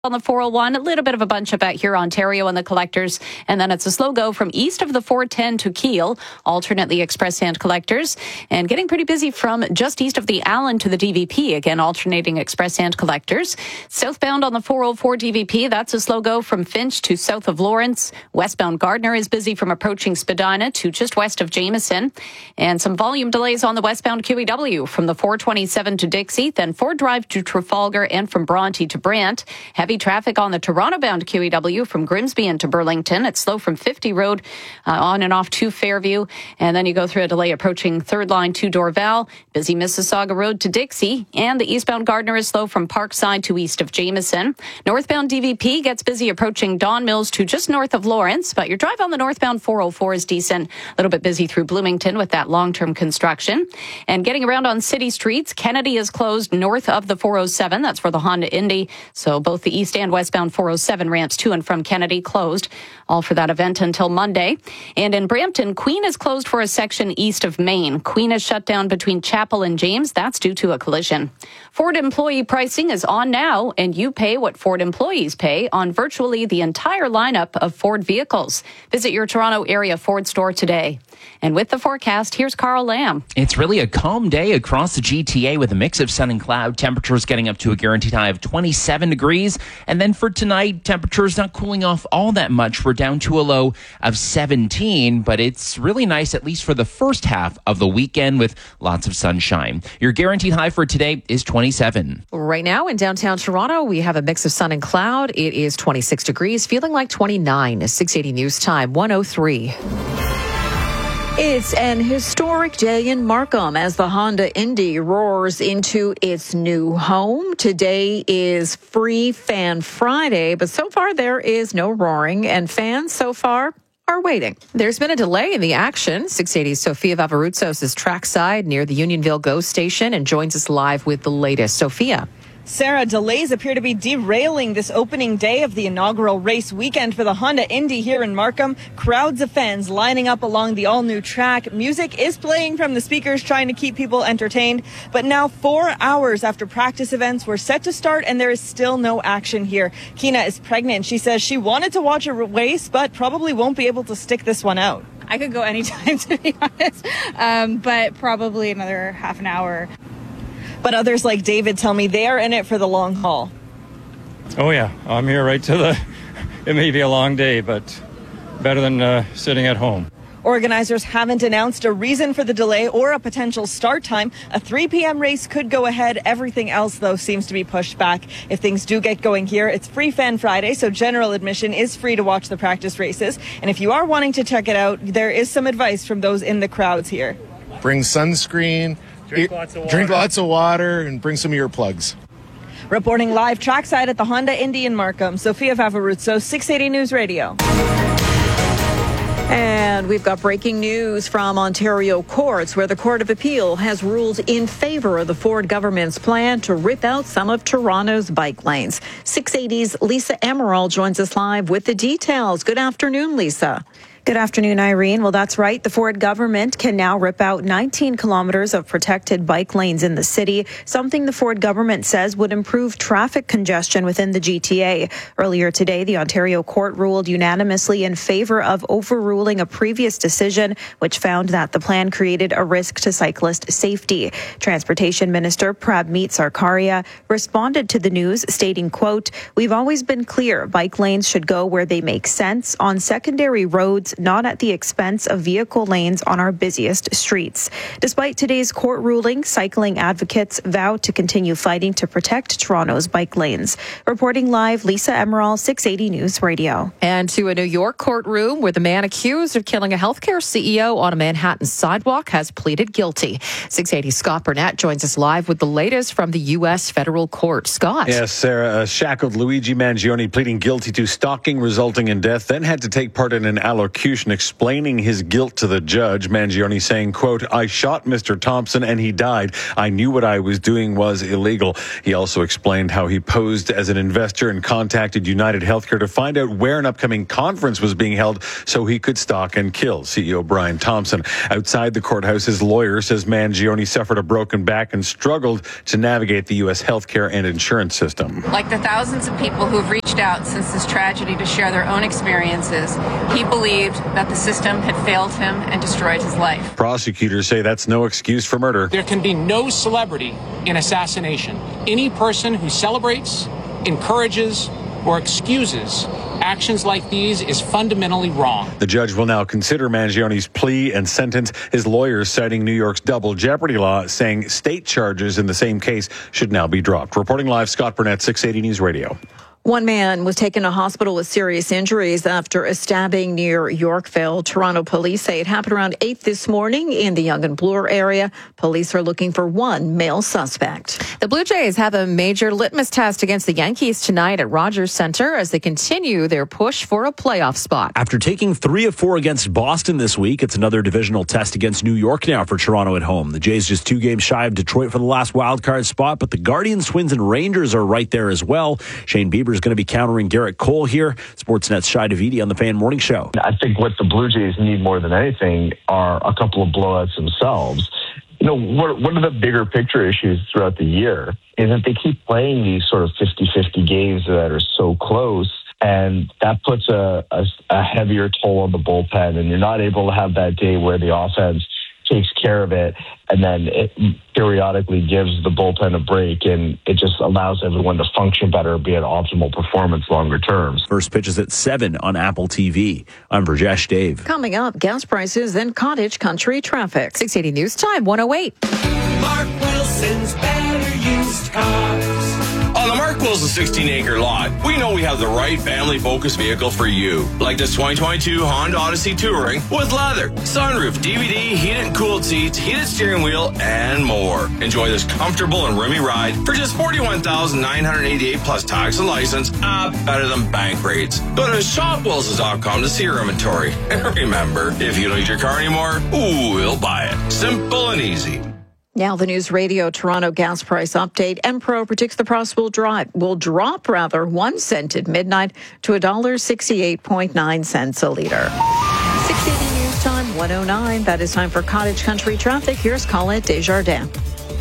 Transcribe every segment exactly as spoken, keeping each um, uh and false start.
On the four oh one, a little bit of a bunch up at here, Ontario and the collectors. And then it's a slow go from east of the four ten to Kiel, alternately express and collectors. And getting pretty busy from just east of the Allen to the D V P, again, alternating express and collectors. Southbound on the four oh four D V P, that's a slow go from Finch to south of Lawrence. Westbound Gardner is busy from approaching Spadina to just west of Jameson. And some volume delays on the westbound Q E W from the four twenty-seven to Dixie, then Ford Drive to Trafalgar and from Bronte to Brant. Heavy traffic on the Toronto-bound Q E W from Grimsby into Burlington. It's slow from fifty Road uh, on and off to Fairview. And then you go through a delay approaching third line to Dorval. Busy Mississauga Road to Dixie. And the eastbound Gardner is slow from Parkside to east of Jameson. Northbound D V P gets busy approaching Don Mills to just north of Lawrence. But your drive on the northbound four oh four is decent. A little bit busy through Bloomington with that long-term construction. And getting around on city streets, Kennedy is closed north of the four oh seven. That's for the Honda Indy. So both the east and westbound four oh seven ramps to and from Kennedy closed, all for that event until Monday. And in Brampton, Queen is closed for a section east of Main. Queen is shut down between Chapel and James. That's due to a collision. Ford employee pricing is on now, and you pay what Ford employees pay on virtually the entire lineup of Ford vehicles. Visit your Toronto area Ford store today. And with the forecast, here's Carl Lamb. It's really a calm day across the G T A with a mix of sun and cloud. Temperatures getting up to a guaranteed high of twenty-seven degrees. And then for tonight, temperatures not cooling off all that much. We're down to a low of seventeen, but it's really nice, at least for the first half of the weekend, with lots of sunshine. Your guaranteed high for today is twenty-seven. Right now in downtown Toronto, we have a mix of sun and cloud. It is twenty-six degrees, feeling like twenty-nine. six eighty News Time, one oh three. It's an historic day in Markham as the Honda Indy roars into its new home. Today is Free Fan Friday, but so far there is no roaring, and fans so far are waiting. There's been a delay in the action. six eighty's Sophia Vavarutsos is trackside near the Unionville GO station and joins us live with the latest. Sophia. Sarah, delays appear to be derailing this opening day of the inaugural race weekend for the Honda Indy here in Markham. Crowds of fans lining up along the all-new track. Music is playing from the speakers, trying to keep people entertained. But now, four hours after practice events were set to start, and there is still no action here. Kina is pregnant. She says she wanted to watch a race, but probably won't be able to stick this one out. I could go anytime, to be honest, um, but probably another half an hour. But others like David tell me they are in it for the long haul. Oh, yeah. I'm here right to the... It may be a long day, but better than uh, sitting at home. Organizers haven't announced a reason for the delay or a potential start time. A three p.m. race could go ahead. Everything else, though, seems to be pushed back. If things do get going here, it's Free Fan Friday, so general admission is free to watch the practice races. And if you are wanting to check it out, there is some advice from those in the crowds here. Bring sunscreen. Drink lots of water. Drink lots of water and bring some earplugs. Reporting live trackside at the Honda Indy in Markham, Sophia Vavarutsos, six eighty News Radio. And we've got breaking news from Ontario courts, where the Court of Appeal has ruled in favor of the Ford government's plan to rip out some of Toronto's bike lanes. six eighty's Lisa Emerald joins us live with the details. Good afternoon, Lisa. Good afternoon, Irene. Well, that's right. The Ford government can now rip out nineteen kilometers of protected bike lanes in the city, something the Ford government says would improve traffic congestion within the G T A. Earlier today, the Ontario court ruled unanimously in favor of overruling a previous decision, which found that the plan created a risk to cyclist safety. Transportation Minister Prabmeet Sarkaria responded to the news, stating, quote, "We've always been clear bike lanes should go where they make sense on secondary roads, not at the expense of vehicle lanes on our busiest streets." Despite today's court ruling, cycling advocates vow to continue fighting to protect Toronto's bike lanes. Reporting live, Lisa Emerald, six eighty News Radio. And to a New York courtroom where the man accused of killing a healthcare C E O on a Manhattan sidewalk has pleaded guilty. six eighty Scott Burnett joins us live with the latest from the U S federal court. Scott. Yes, Sarah. A shackled Luigi Mangione pleading guilty to stalking resulting in death, then had to take part in an allocution prosecution explaining his guilt to the judge. Mangione saying, quote, "I shot Mister Thompson and he died. I knew what I was doing was illegal." He also explained how he posed as an investor and contacted United Healthcare to find out where an upcoming conference was being held so he could stalk and kill C E O Brian Thompson. Outside the courthouse, his lawyer says Mangione suffered a broken back and struggled to navigate the U S healthcare and insurance system. Like the thousands of people who have reached out since this tragedy to share their own experiences, he believed that the system had failed him and destroyed his life. Prosecutors say that's no excuse for murder. There can be no celebrity in assassination. Any person who celebrates, encourages, or excuses actions like these is fundamentally wrong. The judge will now consider Mangione's plea and sentence. His lawyers citing New York's double jeopardy law, saying state charges in the same case should now be dropped. Reporting live, Scott Burnett, six eighty News Radio. One man was taken to hospital with serious injuries after a stabbing near Yorkville. Toronto police say it happened around eight this morning in the Yonge and Bloor area. Police are looking for one male suspect. The Blue Jays have a major litmus test against the Yankees tonight at Rogers Centre as they continue their push for a playoff spot. After taking three of four against Boston this week, it's another divisional test against New York now for Toronto at home. The Jays just two games shy of Detroit for the last wildcard spot, but the Guardians, Twins, and Rangers are right there as well. Shane Bieber is going to be countering Garrett Cole here. Sportsnet's Shai Davidi on the Fan Morning Show. I think what the Blue Jays need more than anything are a couple of blowouts themselves. You know, what, what are the bigger picture issues throughout the year is that they keep playing these sort of fifty-fifty games that are so close, and that puts a, a, a heavier toll on the bullpen, and you're not able to have that day where the offense takes care of it, and then it periodically gives the bullpen a break, and it just allows everyone to function better, be at optimal performance longer terms. First pitch is at seven on Apple T V. I'm Brajesh Dave. Coming up, gas prices and cottage country traffic. six eighty News Time, one oh eight. Mark Wilson's Better Used Cars. On the Mark Wilson sixteen-acre lot, we know we have the right family-focused vehicle for you. Like this twenty twenty-two Honda Odyssey Touring with leather, sunroof, D V D, heated and cooled seats, heated steering wheel, and more. Enjoy this comfortable and roomy ride for just forty-one thousand nine hundred eighty-eight dollars plus tax and license. Ah, better than bank rates. Go to shop wilson dot com to see your inventory. And remember, if you don't need your car anymore, ooh, we'll buy it. Simple and easy. Now the News Radio Toronto gas price update. Empro predicts the price will drop, will drop rather one cent at midnight to one dollar sixty-eight point nine cents a litre. six eighty News Time, one oh nine. That is time for cottage country traffic. Here's Colette Desjardins.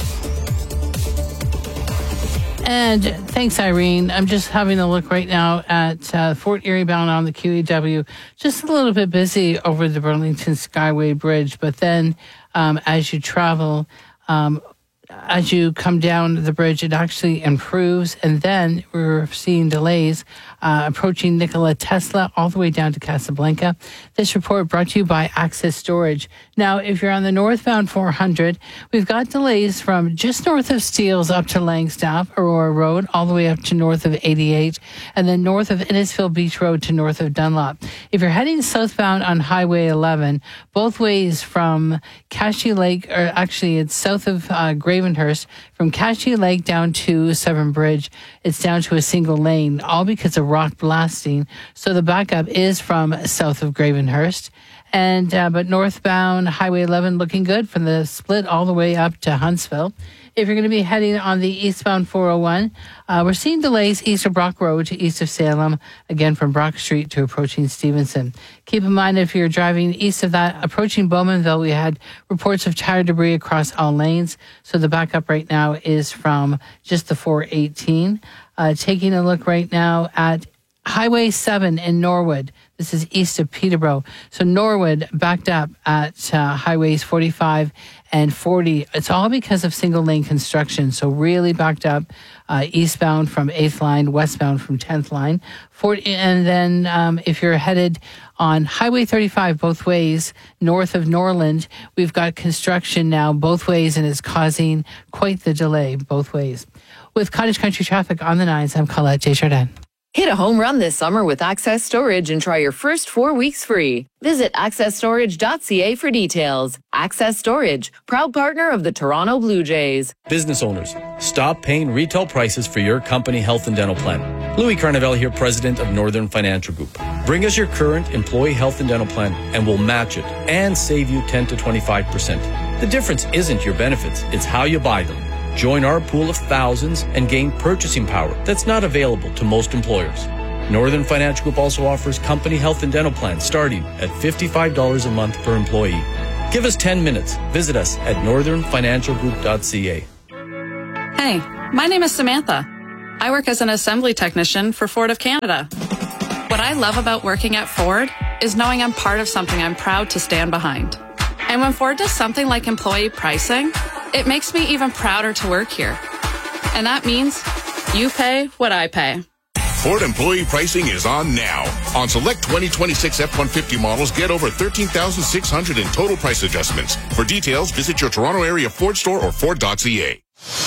And thanks, Irene. I'm just having a look right now at uh, Fort Erie bound on the Q E W. Just a little bit busy over the Burlington Skyway Bridge, but then um, as you travel, um, as you come down the bridge, it actually improves. And then we're seeing delays uh, approaching Nikola Tesla all the way down to Casablanca. This report brought to you by Access Storage. Now, if you're on the northbound four hundred, we've got delays from just north of Steeles up to Langstaff, Aurora Road, all the way up to north of eighty-eight, and then north of Innisfil Beach Road to north of Dunlop. If you're heading southbound on Highway eleven, both ways from Cashy Lake, or actually it's south of uh, Gravenhurst, from Cashy Lake down to Severn Bridge, it's down to a single lane, all because of rock blasting. So the backup is from south of Gravenhurst. And uh, but northbound Highway eleven looking good from the split all the way up to Huntsville. If you're going to be heading on the eastbound four oh one, uh, we're seeing delays east of Brock Road to east of Salem, again from Brock Street to approaching Stevenson. Keep in mind, if you're driving east of that, approaching Bowmanville, we had reports of tire debris across all lanes. So the backup right now is from just the four eighteen. Uh, taking a look right now at Highway seven in Norwood. This is east of Peterborough. So Norwood backed up at uh, highways forty-five and forty. It's all because of single lane construction. So really backed up uh, eastbound from eighth line, westbound from tenth line. forty, and then um, if you're headed on Highway thirty-five both ways, north of Norland, we've got construction now both ways, and it's causing quite the delay both ways. With Cottage Country traffic on the nines, I'm Colette Desjardins. Hit a home run this summer with Access Storage and try your first four weeks free. Visit access storage dot c a for details. Access Storage, proud partner of the Toronto Blue Jays. Business owners, stop paying retail prices for your company health and dental plan. Louis Carnevale here, president of Northern Financial Group. Bring us your current employee health and dental plan and we'll match it and save you ten to twenty-five percent. The difference isn't your benefits, it's how you buy them. Join our pool of thousands and gain purchasing power that's not available to most employers. Northern Financial Group also offers company health and dental plans starting at fifty-five dollars a month per employee. Give us ten minutes. Visit us at northern financial group dot c a. Hey, my name is Samantha. I work as an assembly technician for Ford of Canada. What I love about working at Ford is knowing I'm part of something I'm proud to stand behind. And when Ford does something like employee pricing, it makes me even prouder to work here. And that means you pay what I pay. Ford employee pricing is on now. On select twenty twenty-six F one fifty models, get over thirteen thousand six hundred in total price adjustments. For details, visit your Toronto area Ford store or Ford dot c a.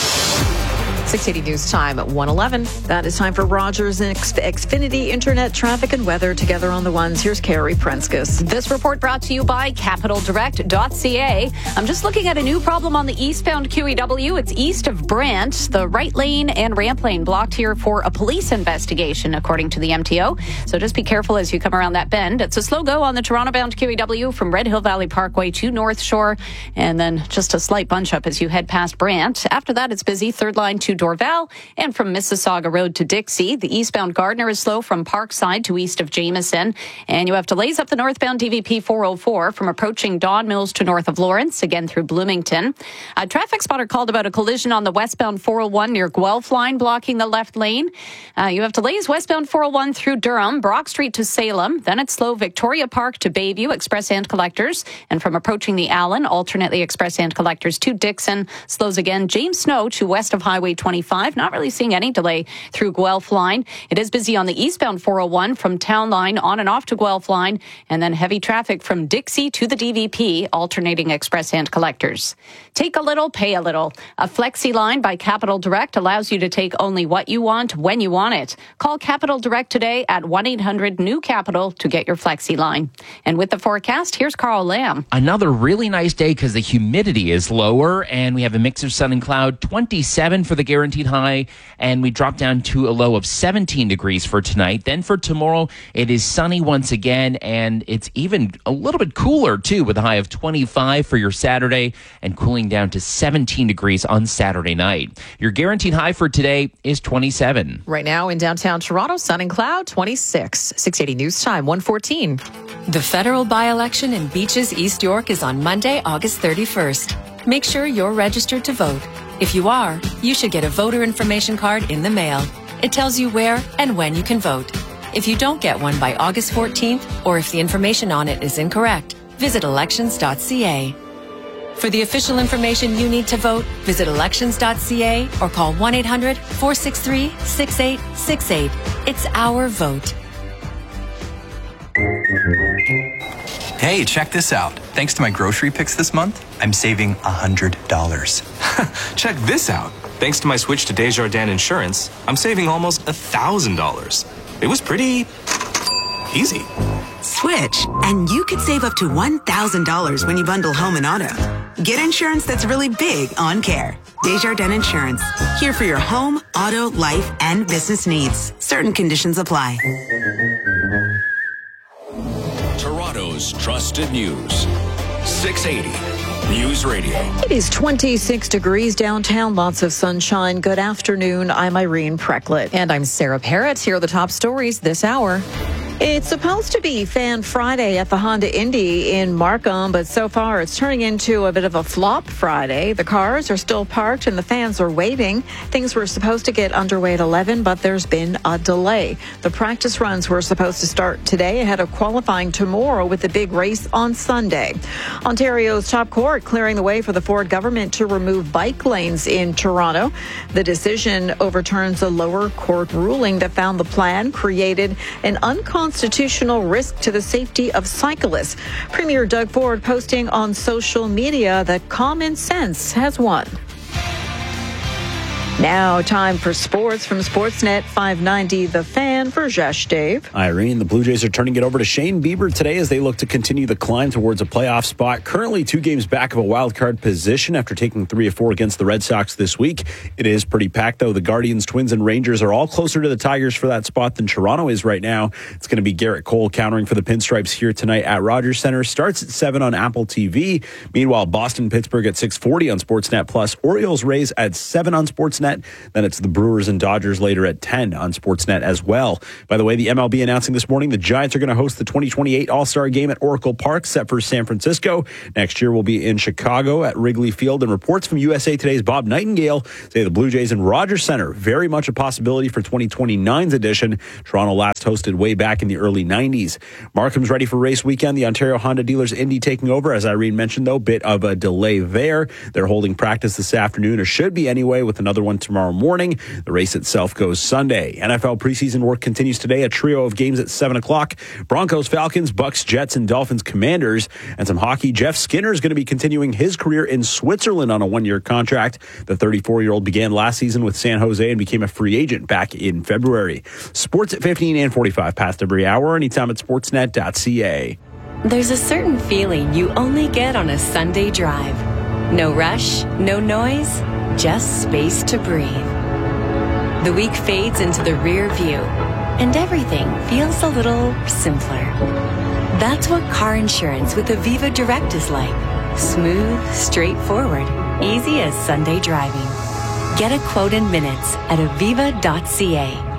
six eighty News Time at one eleven. That is time for Rogers and Xfinity Internet traffic and weather together on the ones. Here's Carrie Prenskus. This report brought to you by capital direct dot c a. I'm just looking at a new problem on the eastbound Q E W. It's east of Brant. The right lane and ramp lane blocked here for a police investigation, according to the M T O. So just be careful as you come around that bend. It's a slow go on the Toronto-bound Q E W from Red Hill Valley Parkway to North Shore, and then just a slight bunch up as you head past Brant. After that, it's busy. Third line to Dorval, and from Mississauga Road to Dixie. The eastbound Gardner is slow from Parkside to east of Jameson, and you have delays up the northbound D V P four oh four from approaching Don Mills to north of Lawrence, again through Bloomington. A traffic spotter called about a collision on the westbound four oh one near Guelph line, blocking the left lane. Uh, you have delays westbound four oh one through Durham, Brock Street to Salem, then it's slow Victoria Park to Bayview, Express and Collectors, and from approaching the Allen, alternately Express and Collectors to Dixon, slows again James Snow to west of Highway twenty-five. Not really seeing any delay through Guelph line. It is busy on the eastbound four oh one from Town Line on and off to Guelph line, and then heavy traffic from Dixie to the D V P, alternating Express and Collectors. Take a little, pay a little. A Flexi line by Capital Direct allows you to take only what you want when you want it. Call Capital Direct today at one eight hundred new capital to get your Flexi line. And with the forecast, here's Carl Lamb. Another really nice day because the humidity is lower and we have a mix of sun and cloud. twenty-seven for the guaranteed high, and we drop down to a low of seventeen degrees for tonight. Then for tomorrow, it is sunny once again, and it's even a little bit cooler too, with a high of twenty-five for your Saturday and cooling down to seventeen degrees on Saturday night. Your guaranteed high for today is twenty-seven. Right now in downtown Toronto, sun and cloud, twenty-six. six eighty News Time, one fourteen. The federal by-election in Beaches, East York is on Monday, August thirty-first. Make sure you're registered to vote. If you are, you should get a voter information card in the mail. It tells you where and when you can vote. If you don't get one by August fourteenth, or if the information on it is incorrect, visit elections dot c a. For the official information you need to vote, visit elections dot c a or call one eight hundred four six three six eight six eight. It's our vote. Hey, check this out. Thanks to my grocery picks this month, I'm saving one hundred dollars. Check this out. Thanks to my switch to Desjardins Insurance, I'm saving almost one thousand dollars. It was pretty easy. Switch, and you could save up to one thousand dollars when you bundle home and auto. Get insurance that's really big on care. Desjardins Insurance. Here for your home, auto, life, and business needs. Certain conditions apply. Toronto's trusted news. six eighty News Radio. It is twenty-six degrees downtown. Lots of sunshine. Good afternoon. I'm Irene Precklett. And I'm Sarah Parrott. Here are the top stories this hour. It's supposed to be Fan Friday at the Honda Indy in Markham, but so far it's turning into a bit of a flop Friday. The cars are still parked and the fans are waiting. Things were supposed to get underway at eleven, but there's been a delay. The practice runs were supposed to start today ahead of qualifying tomorrow with the big race on Sunday. Ontario's top court clearing the way for the Ford government to remove bike lanes in Toronto. The decision overturns a lower court ruling that found the plan created an unconstitutional constitutional risk to the safety of cyclists. Premier Doug Ford posting on social media that common sense has won. Now, time for sports from Sportsnet five ninety The Fan. For Josh Dave. Irene, the Blue Jays are turning it over to Shane Bieber today as they look to continue the climb towards a playoff spot. Currently two games back of a wild card position after taking three of four against the Red Sox this week. It is pretty packed, though. The Guardians, Twins, and Rangers are all closer to the Tigers for that spot than Toronto is right now. It's going to be Garrett Cole countering for the Pinstripes here tonight at Rogers Center. Starts at seven on Apple T V. Meanwhile, Boston, Pittsburgh at six forty on Sportsnet Plus. Orioles, Rays at seven on Sportsnet. Then it's the Brewers and Dodgers later at ten on Sportsnet as well. By the way, the M L B announcing this morning the Giants are going to host the twenty twenty-eight All-Star Game at Oracle Park, set for San Francisco. Next year will be in Chicago at Wrigley Field. And reports from U S A Today's Bob Nightingale say the Blue Jays and Rogers Center very much a possibility for twenty twenty-nine's edition. Toronto last hosted way back in the early nineties. Markham's ready for race weekend. The Ontario Honda Dealers Indy taking over. As Irene mentioned, though, bit of a delay there. They're holding practice this afternoon, or should be anyway, with another one tomorrow morning. The race itself goes Sunday. N F L preseason work continues today. A trio of games at seven o'clock. Broncos, Falcons, Bucks, Jets, and Dolphins, Commanders. And some hockey. Jeff Skinner is going to be continuing his career in Switzerland on a one-year contract. The thirty-four-year-old began last season with San Jose and became a free agent back in February. Sports at fifteen and forty-five past every hour. Anytime at sportsnet dot c a. There's a certain feeling you only get on a Sunday drive. No rush, no noise, just space to breathe. The week fades into the rear view, and everything feels a little simpler. That's what car insurance with Aviva Direct is like. Smooth, straightforward, easy as Sunday driving. Get a quote in minutes at aviva dot c a.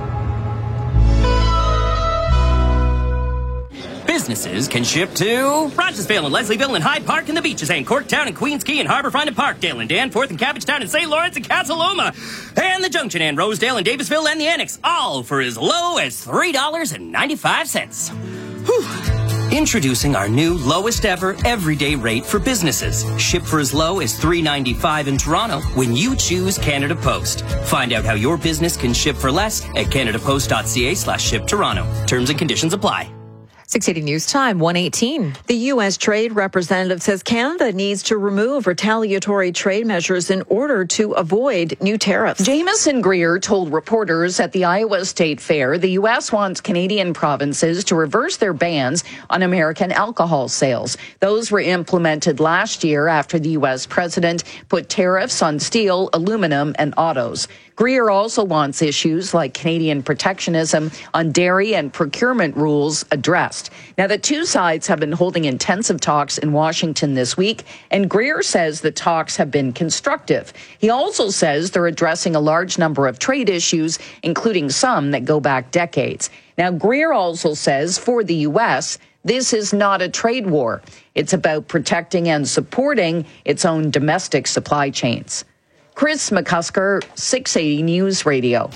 Businesses can ship to Rogersville and Leslieville and Hyde Park and the Beaches and Corktown and Queens Quay and Harborfront and Parkdale and Danforth and Cabbagetown and Saint Lawrence and Cataloma and the Junction and Rosedale and Davisville and the Annex, all for as low as three dollars and ninety-five cents. Whew. Introducing our new lowest ever everyday rate for businesses. Ship for as low as three dollars and ninety-five cents in Toronto when you choose Canada Post. Find out how your business can ship for less at canada post dot c a slash ship Toronto. Terms and conditions apply. six eighty News Time, one eighteen. The U S Trade Representative says Canada needs to remove retaliatory trade measures in order to avoid new tariffs. Jamieson Greer told reporters at the Iowa State Fair the U S wants Canadian provinces to reverse their bans on American alcohol sales. Those were implemented last year after the U S president put tariffs on steel, aluminum, and autos. Greer also wants issues like Canadian protectionism on dairy and procurement rules addressed. Now, the two sides have been holding intensive talks in Washington this week, and Greer says the talks have been constructive. He also says they're addressing a large number of trade issues, including some that go back decades. Now, Greer also says for the U S, this is not a trade war. It's about protecting and supporting its own domestic supply chains. Chris McCusker, six eighty News Radio.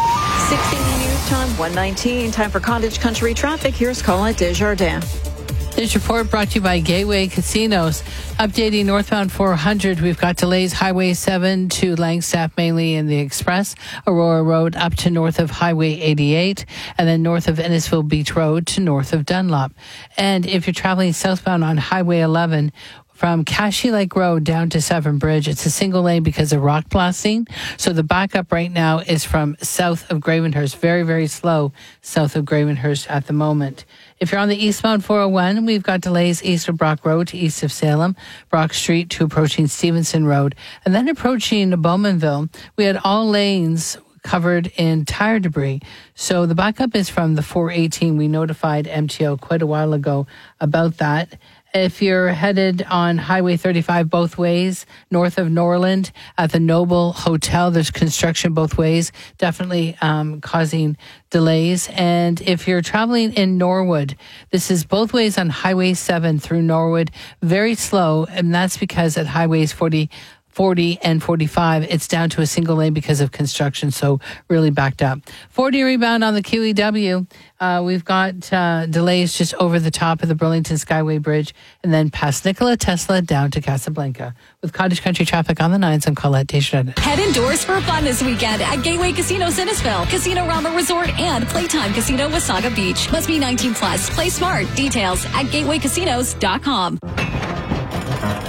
six eighty News Time, one nineteen. Time for Cottage Country traffic. Here's Colette Desjardins. This report brought to you by Gateway Casinos. Updating northbound four hundred, we've got delays Highway seven to Langstaff, mainly in the Express, Aurora Road up to north of Highway eighty-eight, and then north of Innisfil Beach Road to north of Dunlop. And if you're traveling southbound on Highway eleven, from Cashy Lake Road down to Severn Bridge, it's a single lane because of rock blasting. So the backup right now is from south of Gravenhurst. Very, very slow south of Gravenhurst at the moment. If you're on the eastbound four oh one, we've got delays east of Brock Road to east of Salem, Brock Street to approaching Stevenson Road, and then approaching Bowmanville. We had all lanes covered in tire debris. So the backup is from the four eighteen. We notified M T O quite a while ago about that. If you're headed on Highway thirty-five both ways, north of Norland at the Noble Hotel, there's construction both ways, definitely um, causing delays. And if you're traveling in Norwood, this is both ways on Highway seven through Norwood, very slow. And that's because at Highways forty, forty and forty-five, it's down to a single lane because of construction, so really backed up. forty rebound on the Q E W. Uh, we've got uh, delays just over the top of the Burlington Skyway Bridge and then past Nikola Tesla down to Casablanca. With Cottage Country traffic on the nines, I'm Colette Desjardins. Head indoors for fun this weekend at Gateway Casino Innisfil, Casino Rama Resort, and Playtime Casino Wasaga Beach. Must be nineteen plus. Play smart. Details at gateway casinos dot com.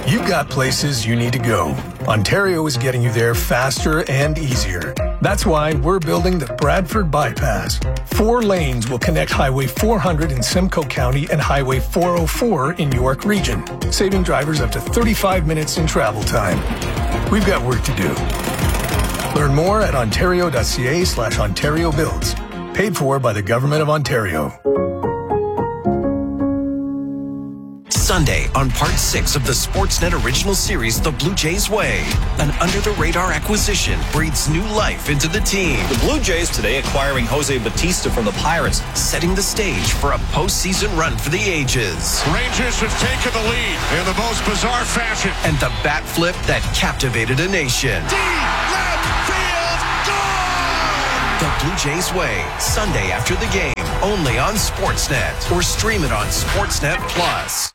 You've got places you need to go. Ontario is getting you there faster and easier. That's why we're building the Bradford Bypass. Four lanes will connect Highway four hundred in Simcoe County and Highway four oh four in York Region, saving drivers up to thirty-five minutes in travel time. We've got work to do. Learn more at ontario.ca slash Ontario Builds. Paid for by the Government of Ontario. Sunday on part six of the Sportsnet original series, The Blue Jays Way. An under-the-radar acquisition breathes new life into the team. The Blue Jays today acquiring Jose Batista from the Pirates, setting the stage for a postseason run for the ages. Rangers have taken the lead in the most bizarre fashion. And the bat flip that captivated a nation. Deep left field, gone! The Blue Jays Way, Sunday after the game, only on Sportsnet, or stream it on Sportsnet Plus.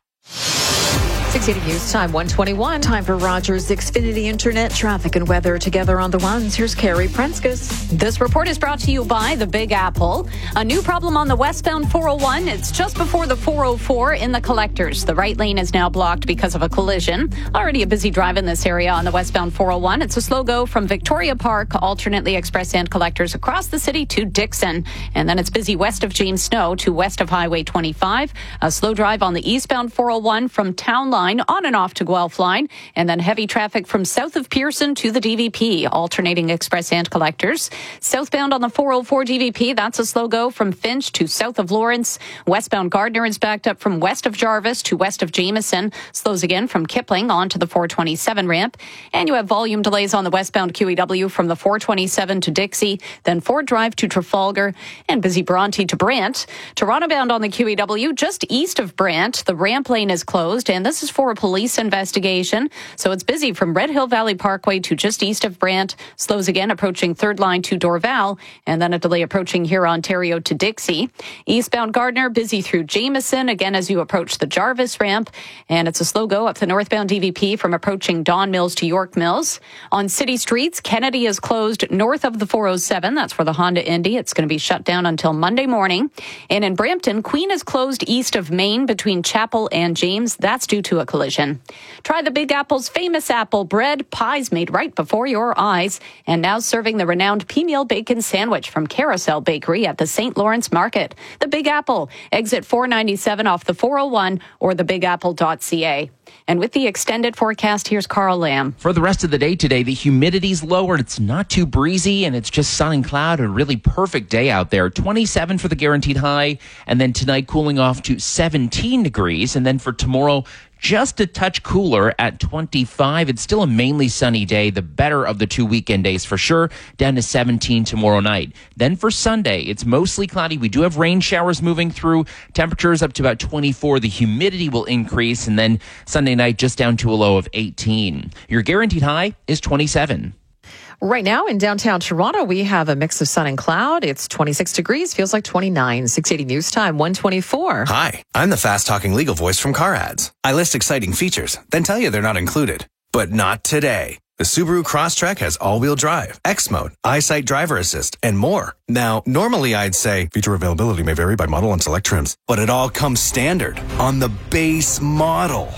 six eighty News Time, one twenty-one. Time for Rogers Xfinity Internet traffic and weather together on the ones. Here's Carrie Prenskus. This report is brought to you by the Big Apple. A new problem on the westbound four oh one. It's just before the four oh four in the collectors. The right lane is now blocked because of a collision. Already a busy drive in this area on the westbound four oh one. It's a slow go from Victoria Park, alternately express and collectors across the city to Dixon. And then it's busy west of James Snow to west of Highway twenty-five. A slow drive on the eastbound four oh one from Town Line on and off to Guelph Line, and then heavy traffic from south of Pearson to the D V P, alternating express and collectors. Southbound on the four oh four D V P, that's a slow go from Finch to south of Lawrence. Westbound Gardner is backed up from west of Jarvis to west of Jameson. Slows again from Kipling onto the four twenty-seven ramp. And you have volume delays on the westbound Q E W from the four twenty-seven to Dixie, then Ford Drive to Trafalgar, and busy Bronte to Brant. Toronto bound on the Q E W just east of Brant. The ramp lane is closed, and this is for a police investigation. So it's busy from Red Hill Valley Parkway to just east of Brant. Slows again approaching Third Line to Dorval, and then a delay approaching here Ontario to Dixie. Eastbound Gardner busy through Jameson again as you approach the Jarvis ramp, and it's a slow go up the northbound D V P from approaching Don Mills to York Mills. On city streets, Kennedy is closed north of the four oh seven. That's for the Honda Indy. It's going to be shut down until Monday morning. And in Brampton, Queen is closed east of Main between Chapel and James. That's due to a collision. Try the Big Apple's famous apple bread, pies made right before your eyes, and now serving the renowned pea-meal bacon sandwich from Carousel Bakery at the Saint Lawrence Market. The Big Apple, exit four ninety-seven off the four oh one or the big apple dot c a. And with the extended forecast, here's Carl Lamb. For the rest of the day today, the humidity's lowered. It's not too breezy, and it's just sun and cloud. A really perfect day out there. twenty-seven for the guaranteed high, and then tonight cooling off to seventeen degrees. And then for tomorrow, just a touch cooler at twenty-five. It's still a mainly sunny day, the better of the two weekend days for sure, down to seventeen tomorrow night. Then for Sunday, it's mostly cloudy. We do have rain showers moving through. Temperatures up to about twenty-four. The humidity will increase, and then Sunday night just down to a low of eighteen. Your guaranteed high is twenty-seven. Right now in downtown Toronto, we have a mix of sun and cloud. It's twenty-six degrees, feels like twenty-nine. six eighty News Time, one twenty-four. Hi, I'm the fast-talking legal voice from Car Ads. I list exciting features, then tell you they're not included. But not today. The Subaru Crosstrek has all-wheel drive, X Mode, EyeSight driver assist, and more. Now, normally I'd say feature availability may vary by model and select trims, but it all comes standard on the base model.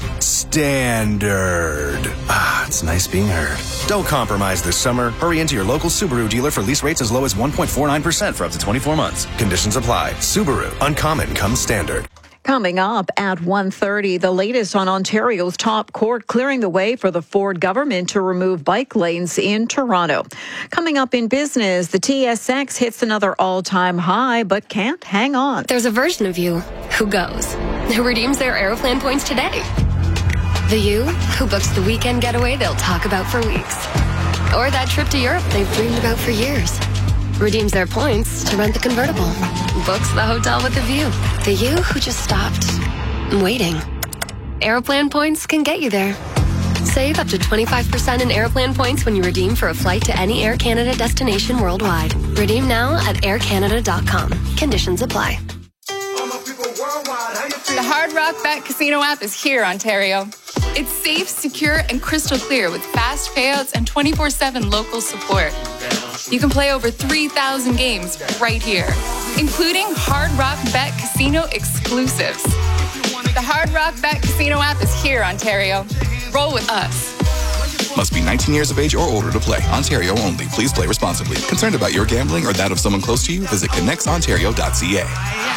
Standard. Ah, it's nice being heard. Don't compromise this summer. Hurry into your local Subaru dealer for lease rates as low as one point four nine percent for up to twenty-four months. Conditions apply. Subaru. Uncommon comes standard. Coming up at one thirty, the latest on Ontario's top court clearing the way for the Ford government to remove bike lanes in Toronto. Coming up in business, the T S X hits another all-time high but can't hang on. There's a version of you who goes, who redeems their Aeroplan points today. The you who books the weekend getaway they'll talk about for weeks. Or that trip to Europe they've dreamed about for years. Redeems their points to rent the convertible. Books the hotel with the view. The you who just stopped waiting. Aeroplan points can get you there. Save up to twenty-five percent in Aeroplan points when you redeem for a flight to any Air Canada destination worldwide. Redeem now at air canada dot com. Conditions apply. The Hard Rock Bet Casino app is here, Ontario. It's safe, secure, and crystal clear with fast payouts and twenty-four seven local support. You can play over three thousand games right here, including Hard Rock Bet Casino exclusives. The Hard Rock Bet Casino app is here, Ontario. Roll with us. Must be nineteen years of age or older to play. Ontario only. Please play responsibly. Concerned about your gambling or that of someone close to you? Visit connects ontario dot c a.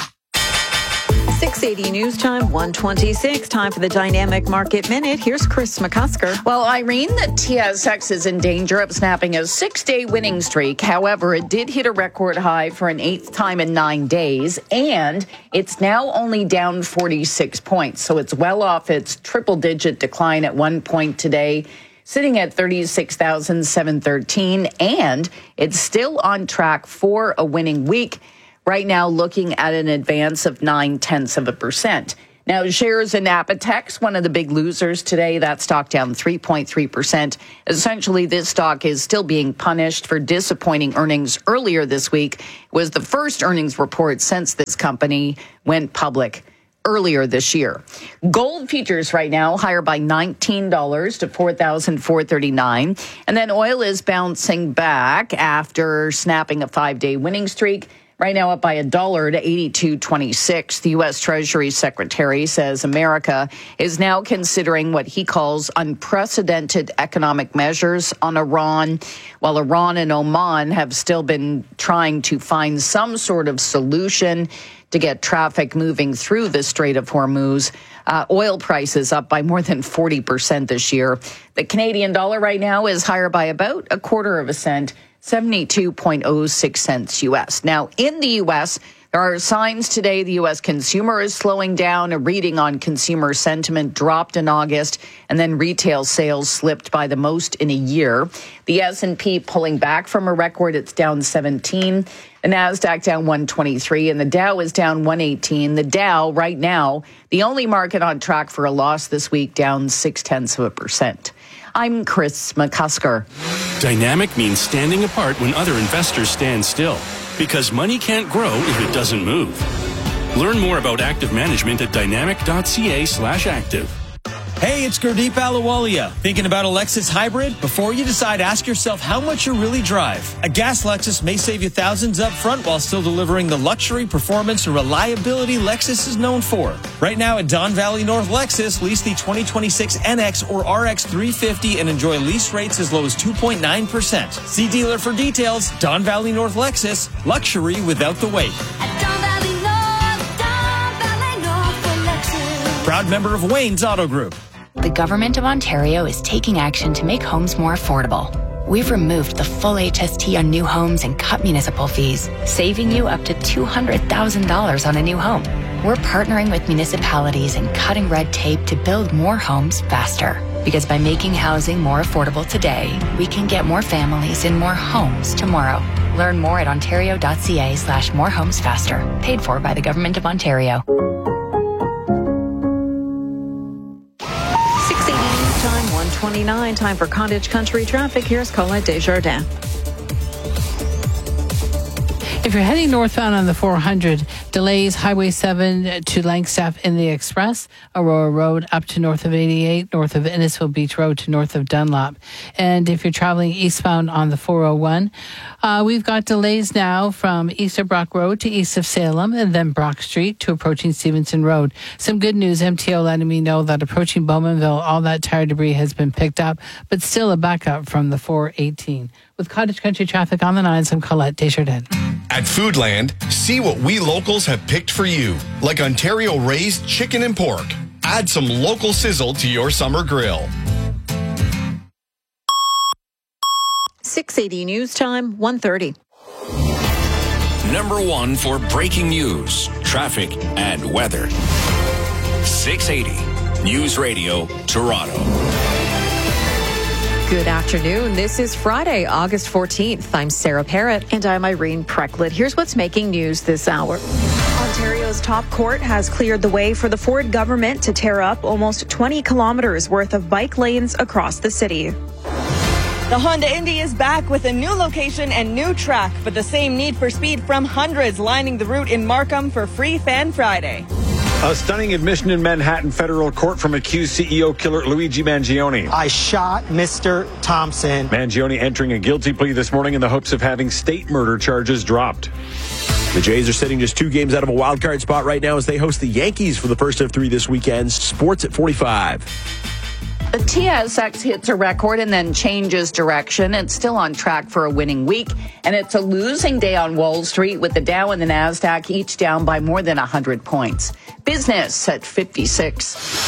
six eighty News Time, one twenty-six. Time for the Dynamic Market Minute. Here's Chris McCusker. Well, Irene, the T S X is in danger of snapping a six-day winning streak. However, it did hit a record high for an eighth time in nine days, and it's now only down forty-six points. So it's well off its triple-digit decline at one point today, sitting at thirty-six thousand seven hundred thirteen, and it's still on track for a winning week. Right now, looking at an advance of nine-tenths of a percent. Now, shares in Apotex, one of the big losers today, that stock down three point three percent. Essentially, this stock is still being punished for disappointing earnings earlier this week. It was the first earnings report since this company went public earlier this year. Gold futures right now higher by nineteen dollars to four thousand four hundred thirty-nine dollars. And then oil is bouncing back after snapping a five-day winning streak. Right now up by a dollar to eighty-two twenty-six. The U S Treasury Secretary says America is now considering what he calls unprecedented economic measures on Iran, while Iran and Oman have still been trying to find some sort of solution to get traffic moving through the Strait of Hormuz. Uh, oil prices up by more than forty percent this year. The Canadian dollar right now is higher by about a quarter of a cent, seventy-two point oh six cents U S. Now, in the U S, there are signs today the U S consumer is slowing down. A reading on consumer sentiment dropped in August, and then retail sales slipped by the most in a year. The S and P pulling back from a record. It's down seventeen. The NASDAQ down one twenty-three, and the Dow is down one eighteen. The Dow right now, the only market on track for a loss this week, down six-tenths of a percent. I'm Chris McCusker. Dynamic means standing apart when other investors stand still, because money can't grow if it doesn't move. Learn more about active management at dynamic.ca slash active. Hey, it's Gurdeep Ahluwalia. Thinking about a Lexus hybrid? Before you decide, ask yourself how much you really drive. A gas Lexus may save you thousands up front while still delivering the luxury, performance, and reliability Lexus is known for. Right now at Don Valley North Lexus, lease the twenty twenty-six N X or R X three fifty and enjoy lease rates as low as two point nine percent. See dealer for details. Don Valley North Lexus, luxury without the wait. Proud member of Wayne's Auto Group. The Government of Ontario is taking action to make homes more affordable. We've removed the full H S T on new homes and cut municipal fees, saving you up to two hundred thousand dollars on a new home. We're partnering with municipalities and cutting red tape to build more homes faster. Because by making housing more affordable today, we can get more families in more homes tomorrow. Learn more at ontario.ca slash more homes faster. Paid for by the Government of Ontario. one twenty-nine, time for Cottage Country traffic. Here's Colette Desjardins. If you're heading northbound on the four hundred, delays Highway seven to Langstaff in the Express, Aurora Road up to north of eighty-eight, north of Innisfil Beach Road to north of Dunlop. And if you're traveling eastbound on the four oh one, uh, we've got delays now from east of Brock Road to east of Salem, and then Brock Street to approaching Stevenson Road. Some good news, M T O letting me know that approaching Bowmanville, all that tire debris has been picked up, but still a backup from the four eighteen. With Cottage Country traffic on the nines, I'm Colette Desjardins. At Foodland, see what we locals have picked for you, like Ontario-raised chicken and pork. Add some local sizzle to your summer grill. six eighty News Time, one thirty. Number one for breaking news, traffic, and weather. six eighty News Radio, Toronto. Good afternoon. This is Friday, August fourteenth. I'm Sarah Parrott. And I'm Irene Precklett. Here's what's making news this hour. Ontario's top court has cleared the way for the Ford government to tear up almost twenty kilometers worth of bike lanes across the city. The Honda Indy is back with a new location and new track, but the same need for speed from hundreds lining the route in Markham for Free Fan Friday. A stunning admission in Manhattan federal court from accused C E O killer Luigi Mangione. I shot Mister Thompson. Mangione entering a guilty plea this morning in the hopes of having state murder charges dropped. The Jays are sitting just two games out of a wild card spot right now as they host the Yankees for the first of three this weekend. Sports at forty-five. The T S X hits a record and then changes direction. It's still on track for a winning week, and it's a losing day on Wall Street with the Dow and the Nasdaq each down by more than one hundred points. Business at fifty-six.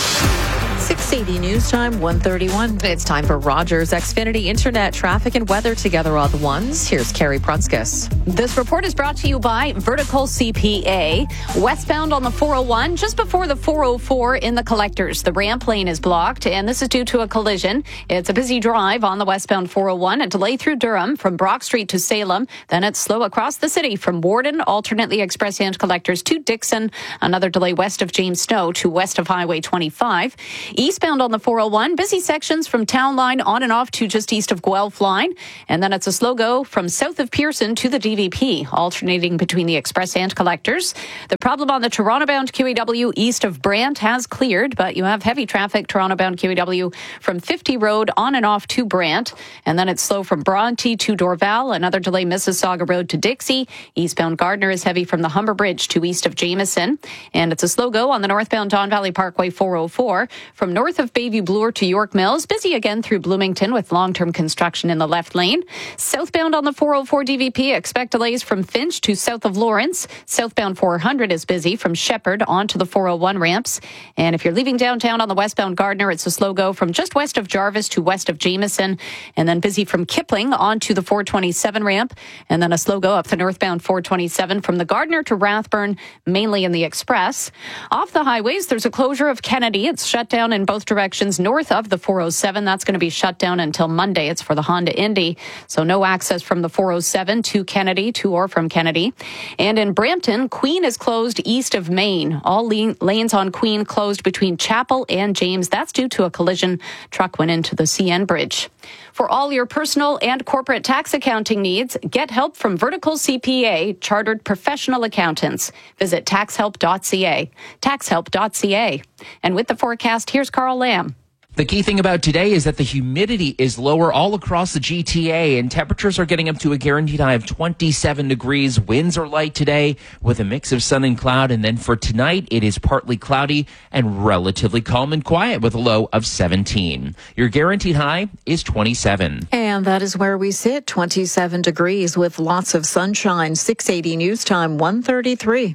six eighty News Time, one thirty-one. It's time for Rogers Xfinity Internet traffic and weather together on the ones. Here's Carrie Prunskis. This report is brought to you by Vertical C P A. Westbound on the four oh one, just before the four oh four in the collectors. The ramp lane is blocked, and this is due to a collision. It's a busy drive on the westbound four oh one, a delay through Durham from Brock Street to Salem. Then it's slow across the city from Warden, alternately express and collectors to Dixon. Another delay west of James Snow to west of Highway twenty-five. Eastbound on the four oh one, busy sections from Town Line on and off to just east of Guelph Line. And then it's a slow go from south of Pearson to the D V P, alternating between the express and collectors. The problem on the Toronto-bound Q E W east of Brant has cleared, but you have heavy traffic Toronto-bound Q E W from fifty Road on and off to Brant. And then it's slow from Bronte to Dorval. Another delay Mississauga Road to Dixie. Eastbound Gardner is heavy from the Humber Bridge to east of Jameson. And it's a slow go on the northbound Don Valley Parkway four oh four from north of Bayview Bloor to York Mills. Busy again through Bloomington with long-term construction in the left lane. Southbound on the four oh four D V P, expect delays from Finch to south of Lawrence. Southbound four hundred is busy from Shepherd onto the four oh one ramps. And if you're leaving downtown on the westbound Gardner, it's a slow go from just west of Jarvis to west of Jameson. And then busy from Kipling onto the four twenty-seven ramp. And then a slow go up the northbound four twenty-seven from the Gardner to Rathburn, mainly in the express. Off the highways, there's a closure of Kennedy. It's shut down in both directions north of the four oh seven. That's going to be shut down until Monday. It's for the Honda Indy. So no access from the four oh seven to Kennedy, to or from Kennedy. And in Brampton, Queen is closed east of Maine. All lanes on Queen closed between Chapel and James. That's due to a collision. Truck went into the C N Bridge. For all your personal and corporate tax accounting needs, get help from Vertical C P A, chartered professional accountants. Visit tax help dot c a. tax help dot c a. And with the forecast, here's Carl Lamb. The key thing about today is that the humidity is lower all across the G T A, and temperatures are getting up to a guaranteed high of twenty-seven degrees. Winds are light today with a mix of sun and cloud. And then for tonight, it is partly cloudy and relatively calm and quiet with a low of seventeen. Your guaranteed high is twenty-seven. And that is where we sit, twenty-seven degrees with lots of sunshine. six eighty News Time, one thirty-three.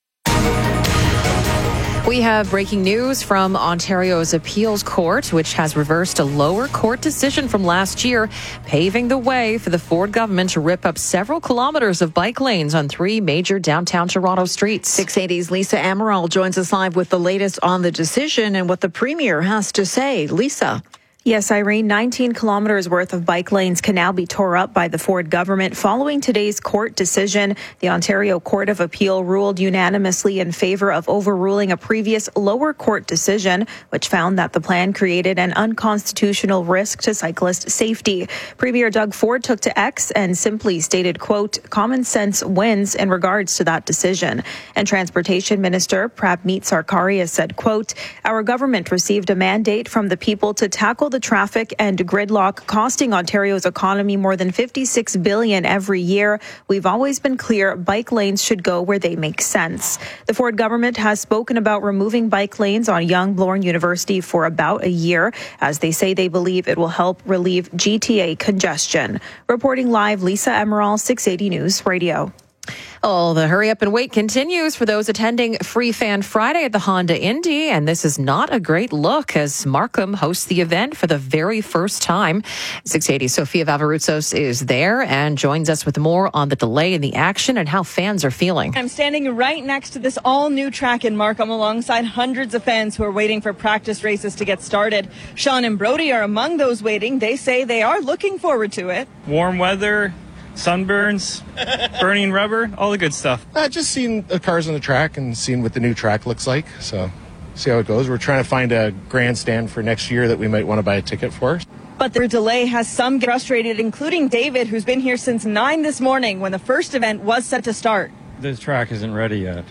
We have breaking news from Ontario's appeals court, which has reversed a lower court decision from last year, paving the way for the Ford government to rip up several kilometers of bike lanes on three major downtown Toronto streets. six eighty's Lisa Amaral joins us live with the latest on the decision and what the Premier has to say. Lisa. Yes, Irene, nineteen kilometers worth of bike lanes can now be tore up by the Ford government following today's court decision. The Ontario Court of Appeal ruled unanimously in favor of overruling a previous lower court decision, which found that the plan created an unconstitutional risk to cyclist safety. Premier Doug Ford took to X and simply stated, quote, common sense wins in regards to that decision. And Transportation Minister Prabmeet Sarkaria said, quote, our government received a mandate from the people to tackle the traffic and gridlock costing Ontario's economy more than fifty-six billion dollars every year. We've always been clear bike lanes should go where they make sense. The Ford government has spoken about removing bike lanes on Young Bloor University for about a year, as they say they believe it will help relieve G T A congestion. Reporting live, Lisa Emerald, six eighty News Radio. Oh, the hurry up and wait continues for those attending Free Fan Friday at the Honda Indy, and this is not a great look as Markham hosts the event for the very first time. six eighty Sophia Vavarutsos is there and joins us with more on the delay in the action and how fans are feeling. I'm standing right next to this all-new track in Markham alongside hundreds of fans who are waiting for practice races to get started. Sean and Brody are among those waiting. They say they are looking forward to it. Warm weather, sunburns, burning rubber, all the good stuff. Uh, just seeing the cars on the track and seeing what the new track looks like. So see how it goes. We're trying to find a grandstand for next year that we might want to buy a ticket for. But the delay has some frustrated, including David, who's been here since nine this morning when the first event was set to start. The track isn't ready yet,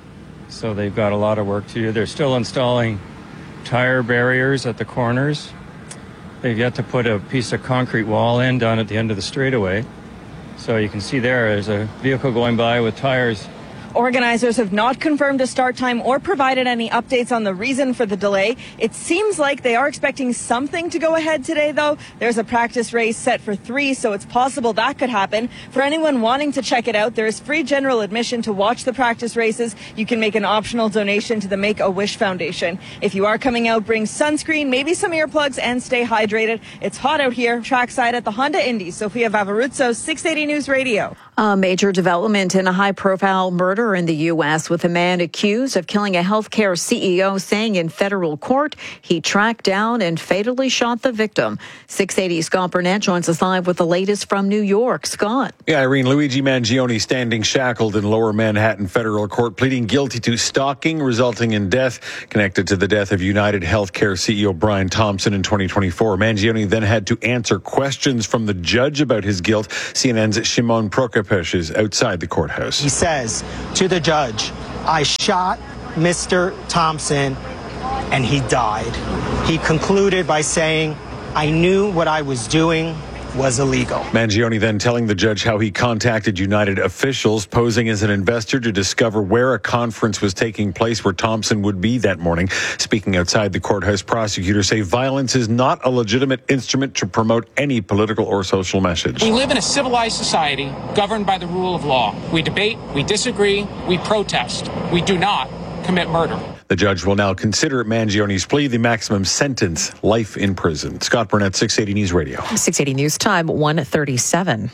so they've got a lot of work to do. They're still installing tire barriers at the corners. They've yet to put a piece of concrete wall in down at the end of the straightaway. So you can see there, there's a vehicle going by with tires Organizers have not confirmed a start time or provided any updates on the reason for the delay. It seems like they are expecting something to go ahead today, though. There's a practice race set for three, so it's possible that could happen. For anyone wanting to check it out, there is free general admission to watch the practice races. You can make an optional donation to the Make-A-Wish Foundation. If you are coming out, bring sunscreen, maybe some earplugs, and stay hydrated. It's hot out here. Trackside at the Honda Indy. Sofia Vavaruzzo, six eighty News Radio. A major development in a high-profile murder in the U S with a man accused of killing a healthcare C E O saying in federal court he tracked down and fatally shot the victim. six eighty Scott Burnett joins us live with the latest from New York. Scott. Yeah, Irene, Luigi Mangione standing shackled in Lower Manhattan federal court, pleading guilty to stalking resulting in death connected to the death of United Healthcare C E O Brian Thompson in twenty twenty-four. Mangione then had to answer questions from the judge about his guilt. C N N's Shimon Prokopich is outside the courthouse. He says to the judge, I shot Mister Thompson and he died. He concluded by saying, I knew what I was doing was illegal. Mangione then telling the judge how he contacted United officials posing as an investor to discover where a conference was taking place where Thompson would be that morning. Speaking outside the courthouse, prosecutors say violence is not a legitimate instrument to promote any political or social message. We live in a civilized society governed by the rule of law. We debate, we disagree, we protest. We do not commit murder. The judge will now consider Mangione's plea, the maximum sentence, life in prison. Scott Burnett, six eighty News Radio. six eighty News Time, one thirty-seven.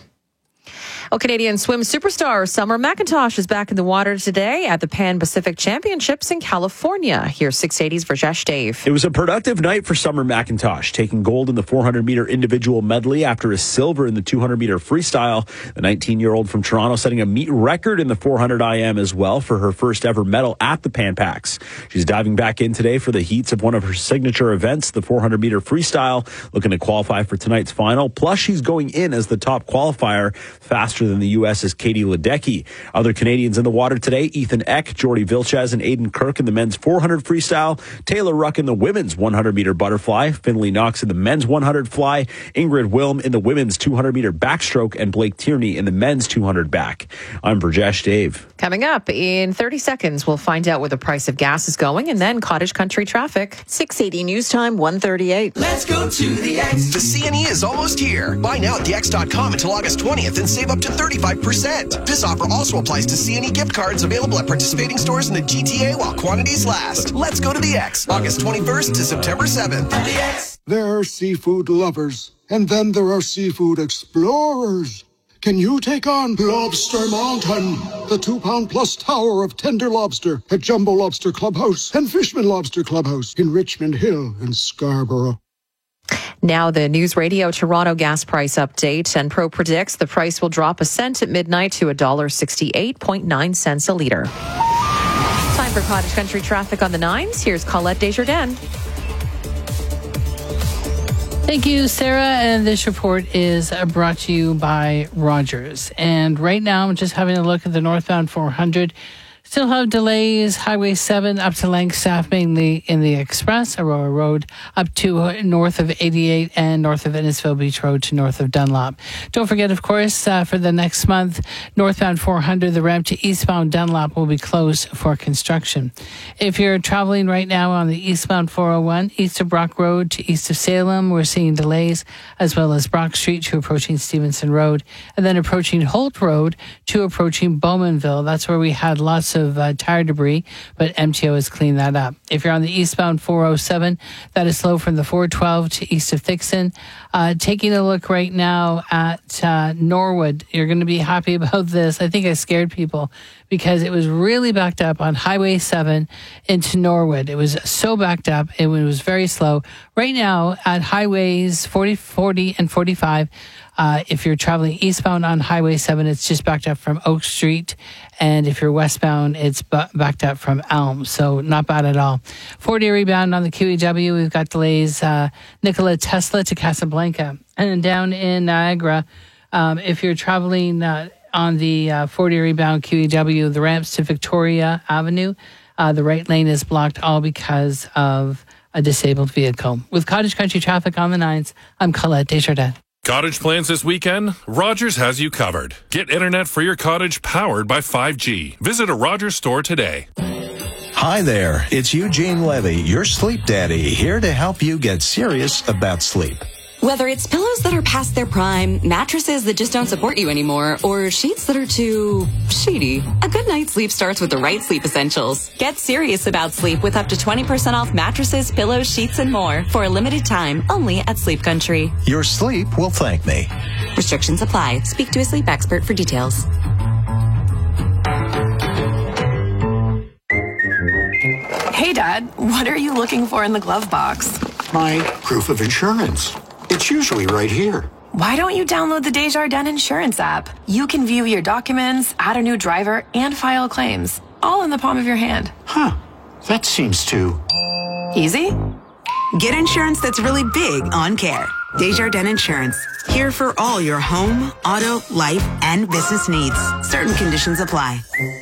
Well, Canadian swim superstar Summer McIntosh is back in the water today at the Pan Pacific Championships in California. Here's six eighty's Rajesh Dave. It was a productive night for Summer McIntosh, taking gold in the four hundred meter individual medley after a silver in the two hundred meter freestyle. The nineteen-year-old from Toronto setting a meet record in the four hundred I M as well for her first ever medal at the Pan Pacs. She's diving back in today for the heats of one of her signature events, the four hundred meter freestyle, looking to qualify for tonight's final. Plus, she's going in as the top qualifier, faster than the U S's Katie Ledecky. Other Canadians in the water today, Ethan Eck, Jordy Vilches, and Aiden Kirk in the men's four hundred freestyle, Taylor Ruck in the women's one hundred meter butterfly, Finley Knox in the men's one hundred fly, Ingrid Wilm in the women's two hundred meter backstroke, and Blake Tierney in the men's two hundred back. I'm Rajesh Dave. Coming up in thirty seconds, we'll find out where the price of gas is going and then cottage country traffic. six eighty News Time, one thirty-eight. Let's go to the X. The C N E is almost here. Buy now at the X dot com until August twentieth and save up to thirty-five percent. This offer also applies to C N E gift cards available at participating stores in the G T A while quantities last. Let's go to the X. August twenty-first to September seventh. The X. There are seafood lovers, and then there are seafood explorers. Can you take on Lobster Mountain, the two-pound plus tower of tender lobster at Jumbo Lobster Clubhouse and Fishman Lobster Clubhouse in Richmond Hill and Scarborough? Now the News Radio Toronto gas price update. And Pro predicts the price will drop a cent at midnight to one dollar sixty-eight point nine cents a litre. Time for cottage country traffic on the nines. Here's Colette Desjardins. Thank you, Sarah. And this report is brought to you by Rogers. And right now, I'm just having a look at the northbound four hundred. Still have delays. Highway seven up to Langstaff, mainly in the Express, Aurora Road up to north of eighty-eight, and north of Innisfil Beach Road to north of Dunlop. Don't forget, of course, uh, for the next month, northbound four hundred, the ramp to eastbound Dunlop will be closed for construction. If you're traveling right now on the eastbound four oh one, east of Brock Road to east of Salem, we're seeing delays, as well as Brock Street to approaching Stevenson Road, and then approaching Holt Road to approaching Bowmanville. That's where we had lots of uh, tire debris, but M T O has cleaned that up. If you're on the eastbound four oh seven, that is slow from the four twelve to east of Thixon. Uh, taking a look right now at uh, Norwood, you're going to be happy about this. I think I scared people because it was really backed up on Highway seven into Norwood. It was so backed up, it was very slow. Right now at highways forty, forty, and forty-five, Uh, if you're traveling eastbound on Highway seven, it's just backed up from Oak Street. And if you're westbound, it's b- backed up from Elm. So not bad at all. Fort Erie bound on the Q E W, we've got delays. Uh, Nikola Tesla to Casablanca. And then down in Niagara, um, if you're traveling uh, on the uh, Fort Erie bound Q E W, the ramps to Victoria Avenue, uh, the right lane is blocked, all because of a disabled vehicle. With Cottage Country traffic on the nines, I'm Colette Desjardins. Cottage plans this weekend? Rogers has you covered. Get internet for your cottage powered by five G. Visit a Rogers store today. Hi there, it's Eugene Levy, your sleep daddy, here to help you get serious about sleep. Whether it's pillows that are past their prime, mattresses that just don't support you anymore, or sheets that are too sheety, a good night's sleep starts with the right sleep essentials. Get serious about sleep with up to twenty percent off mattresses, pillows, sheets, and more for a limited time only at Sleep Country. Your sleep will thank me. Restrictions apply. Speak to a sleep expert for details. Hey, Dad, what are you looking for in the glove box? My proof of insurance. It's usually right here. Why don't you download the Desjardins Insurance app? You can view your documents, add a new driver, and file claims, all in the palm of your hand. Huh. That seems too... easy? Get insurance that's really big on care. Desjardins Insurance. Here for all your home, auto, life, and business needs. Certain conditions apply.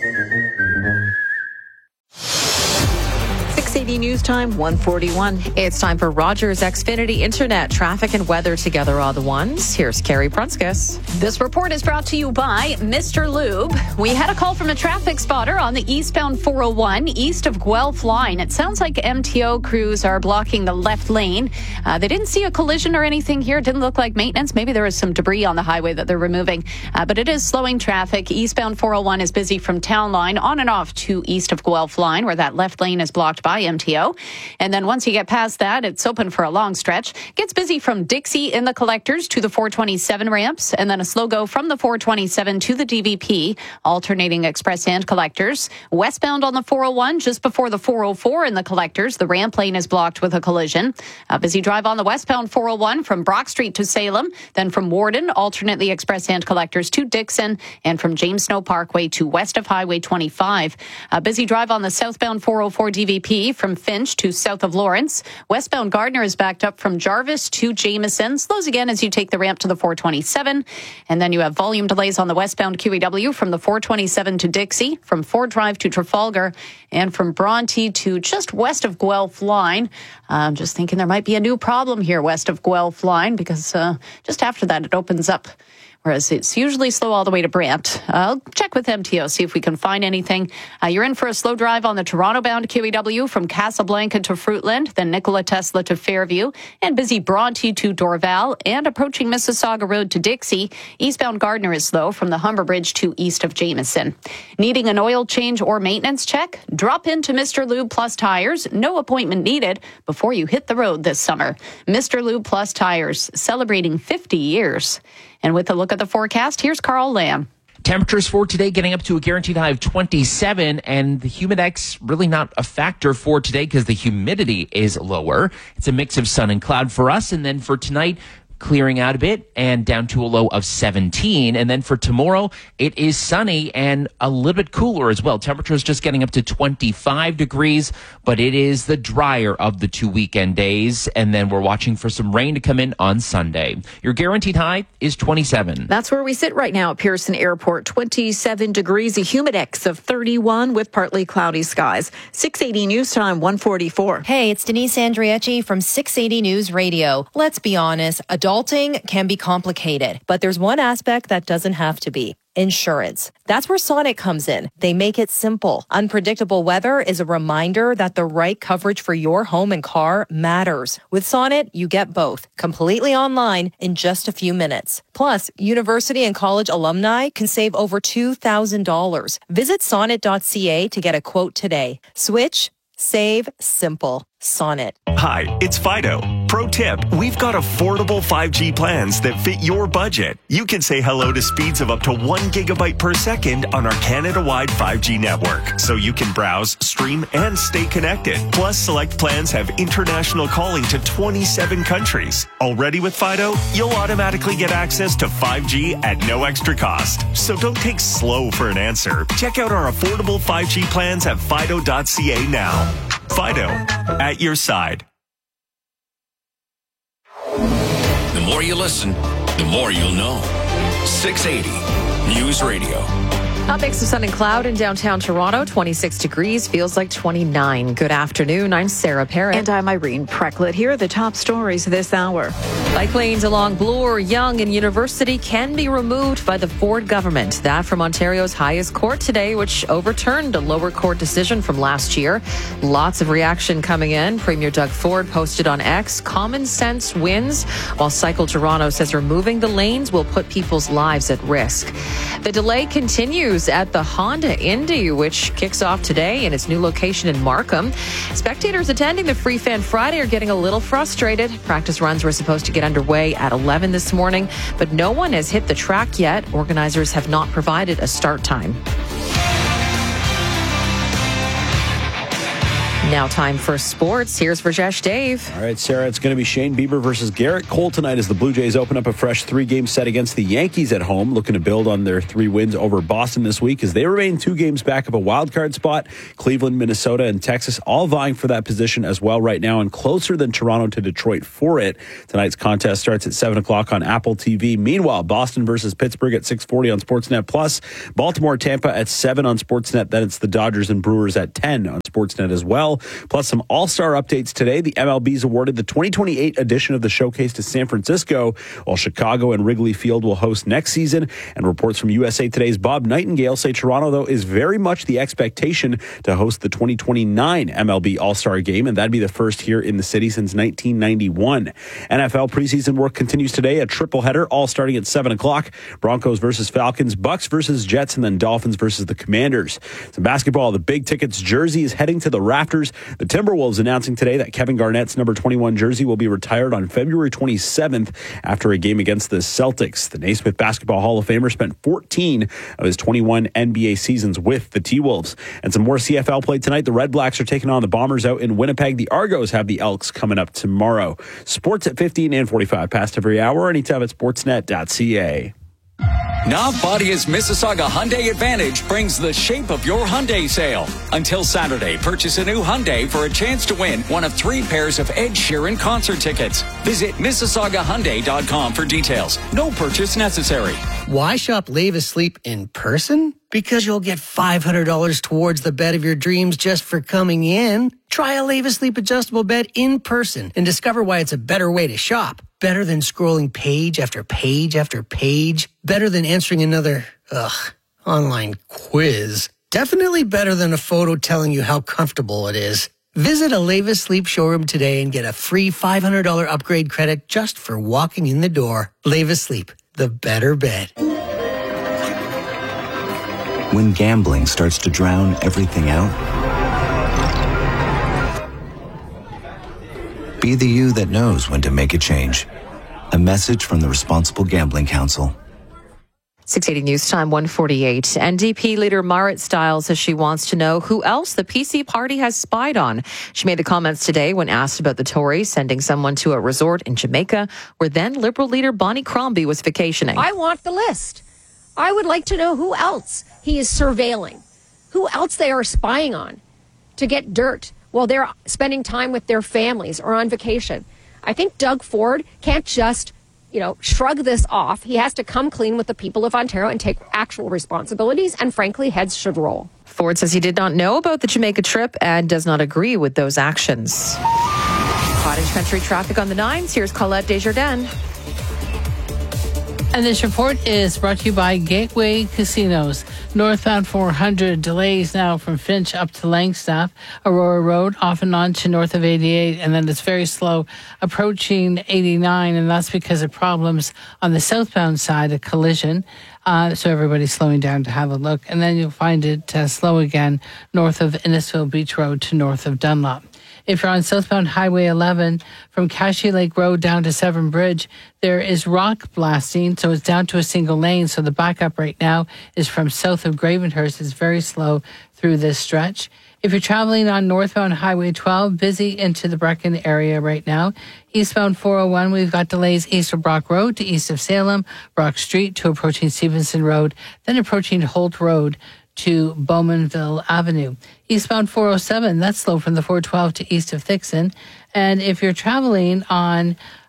six eighty News Time, one forty-one. It's time for Rogers Xfinity Internet traffic and weather together on the ones. Here's Carrie Prunskis. This report is brought to you by Mister Lube. We had a call from a traffic spotter on the eastbound four oh one east of Guelph line. It sounds like M T O crews are blocking the left lane. Uh, they didn't see a collision or anything here. It didn't look like maintenance. Maybe there was some debris on the highway that they're removing, uh, but it is slowing traffic. Eastbound four oh one is busy from Town Line on and off to east of Guelph line, where that left lane is blocked by M T O. And then once you get past that, it's open for a long stretch. Gets busy from Dixie in the collectors to the four twenty-seven ramps, and then a slow go from the four twenty-seven to the D V P, alternating express and collectors. Westbound on the four oh one, just before the four oh four in the collectors, the ramp lane is blocked with a collision. A busy drive on the westbound four oh one from Brock Street to Salem, then from Warden, alternately express and collectors to Dixon, and from James Snow Parkway to west of Highway twenty-five. A busy drive on the southbound four oh four D V P from Finch to south of Lawrence. Westbound Gardner is backed up from Jarvis to Jameson. Slows again as you take the ramp to the four twenty-seven. And then you have volume delays on the westbound Q E W from the four twenty-seven to Dixie, from Ford Drive to Trafalgar, and from Bronte to just west of Guelph line. I'm just thinking there might be a new problem here west of Guelph line, because uh, just after that it opens up, whereas it's usually slow all the way to Brant. I'll check with M T O, see if we can find anything. Uh, you're in for a slow drive on the Toronto-bound Q E W from Casablanca to Fruitland, then Nikola Tesla to Fairview, and busy Bronte to Dorval, and approaching Mississauga Road to Dixie. Eastbound Gardner is slow from the Humber Bridge to east of Jameson. Needing an oil change or maintenance check? Drop into Mister Lube Plus Tires. No appointment needed before you hit the road this summer. Mister Lube Plus Tires, celebrating fifty years. And with a look at the forecast, here's Carl Lamb. Temperatures for today getting up to a guaranteed high of twenty-seven, and the humidex really not a factor for today because the humidity is lower. It's a mix of sun and cloud for us, and then for tonight, clearing out a bit and down to a low of seventeen. And then for tomorrow, it is sunny and a little bit cooler as well. Temperatures just getting up to twenty-five degrees, but it is the drier of the two weekend days. And then we're watching for some rain to come in on Sunday. Your guaranteed high is twenty-seven. That's where we sit right now at Pearson Airport. twenty-seven degrees, a humidex of thirty-one with partly cloudy skies. six eighty News Time, one forty-four. Hey, it's Denise Andriecci from six eighty News Radio. Let's be honest, adult Adulting can be complicated, but there's one aspect that doesn't have to be. Insurance. That's where Sonnet comes in. They make it simple. Unpredictable weather is a reminder that the right coverage for your home and car matters. With Sonnet, you get both, completely online in just a few minutes. Plus, university and college alumni can save over two thousand dollars. Visit sonnet dot c a to get a quote today. Switch, save, simple. Sonnet. Hi, it's Fido. Pro tip, we've got affordable five G plans that fit your budget. You can say hello to speeds of up to one gigabyte per second on our Canada-wide five G network, so you can browse, stream, and stay connected. Plus, select plans have international calling to twenty-seven countries. Already with Fido, you'll automatically get access to five G at no extra cost. So don't take slow for an answer. Check out our affordable five G plans at fido dot c a now. Fido, at your side. The more you listen, the more you'll know. six eighty News Radio. A mix of sun and cloud in downtown Toronto, twenty-six degrees, feels like twenty-nine. Good afternoon, I'm Sarah Parrott. And I'm Irene Precklett. Here are the top stories this hour. Bike lanes along Bloor, Yonge and University can be removed by the Ford government. That from Ontario's highest court today, which overturned a lower court decision from last year. Lots of reaction coming in. Premier Doug Ford posted on X, common sense wins, while Cycle Toronto says removing the lanes will put people's lives at risk. The delay continues at the Honda Indy, which kicks off today in its new location in Markham. Spectators attending the Free Fan Friday are getting a little frustrated. Practice runs were supposed to get underway at eleven this morning, but no one has hit the track yet. Organizers have not provided a start time. Now time for sports. Here's Rajesh Dave. All right, Sarah, it's going to be Shane Bieber versus Garrett Cole tonight as the Blue Jays open up a fresh three-game set against the Yankees at home, looking to build on their three wins over Boston this week as they remain two games back of a wild card spot. Cleveland, Minnesota, and Texas all vying for that position as well right now and closer than Toronto to Detroit for it. Tonight's contest starts at seven o'clock on Apple T V. Meanwhile, Boston versus Pittsburgh at six forty on Sportsnet Plus. Baltimore, Tampa at seven on Sportsnet. Then it's the Dodgers and Brewers at ten on Sportsnet as well. Plus some all-star updates today. The M L B's awarded the twenty twenty-eight edition of the Showcase to San Francisco, while Chicago and Wrigley Field will host next season. And reports from U S A Today's Bob Nightingale say Toronto, though, is very much the expectation to host the twenty twenty-nine M L B All-Star Game, and that'd be the first here in the city since nineteen ninety-one. N F L preseason work continues today. A triple header, all starting at seven o'clock. Broncos versus Falcons, Bucks versus Jets, and then Dolphins versus the Commanders. Some basketball, the Big Tickets jersey is heading to the rafters. The Timberwolves announcing today that Kevin Garnett's number twenty-one jersey will be retired on February twenty-seventh after a game against the Celtics. The Naismith Basketball Hall of Famer spent fourteen of his twenty-one N B A seasons with the T-Wolves. And some more C F L play tonight. The Red Blacks are taking on the Bombers out in Winnipeg. The Argos have the Elks coming up tomorrow. Sports at fifteen and forty-five past every hour. Anytime at sportsnet dot c a. Now Bodia's Mississauga Hyundai Advantage brings the shape of your Hyundai sale. Until Saturday, purchase a new Hyundai for a chance to win one of three pairs of Ed Sheeran concert tickets. Visit Mississauga Hyundai dot com for details. No purchase necessary. Why shop Leva Sleep in person? Because you'll get five hundred dollars towards the bed of your dreams just for coming in. Try a Leva Sleep adjustable bed in person and discover why it's a better way to shop. Better than scrolling page after page after page. Better than answering another, ugh, online quiz. Definitely better than a photo telling you how comfortable it is. Visit a Leva Sleep showroom today and get a free five hundred dollars upgrade credit just for walking in the door. Leva Sleep, the better bed. When gambling starts to drown everything out, be the you that knows when to make a change. A message from the Responsible Gambling Council. six eighty News Time, one forty-eight. N D P leader Marit Stiles says she wants to know who else the P C party has spied on. She made the comments today when asked about the Tories sending someone to a resort in Jamaica where then Liberal leader Bonnie Crombie was vacationing. I want the list. I would like to know who else he is surveilling, who else they are spying on to get dirt while they're spending time with their families or on vacation. I think Doug Ford can't just, you know, shrug this off. He has to come clean with the people of Ontario and take actual responsibilities, and frankly, heads should roll. Ford says he did not know about the Jamaica trip and does not agree with those actions. Cottage country traffic on the nines. Here's Colette Desjardins. And this report is brought to you by Gateway Casinos. Northbound four hundred delays now from Finch up to Langstaff, Aurora Road, off and on to north of eighty-eight, and then it's very slow approaching eighty-nine, and that's because of problems on the southbound side, a collision. Uh, so everybody's slowing down to have a look. And then you'll find it uh, slow again north of Innisfil Beach Road to north of Dunlop. If you're on southbound Highway eleven from Cashy Lake Road down to Severn Bridge, there is rock blasting, so it's down to a single lane. So the backup right now is from south of Gravenhurst. It's very slow through this stretch. If you're traveling on northbound Highway twelve, busy into the Brecken area right now. Eastbound four oh one, we've got delays east of Brock Road to east of Salem, Brock Street to approaching Stevenson Road, then approaching Holt Road to Bowmanville Avenue. Eastbound four oh seven, that's slow from the four twelve to east of Thixon. And if you're traveling on